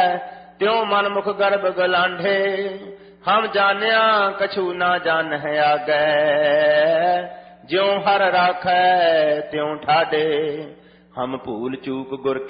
त्यों मन मुख गर्भ गलांढे। हम जानिया कछु ना जान है आगे, ज्यों हर राखै त्यों ठाडे। हम भूल चूक गुर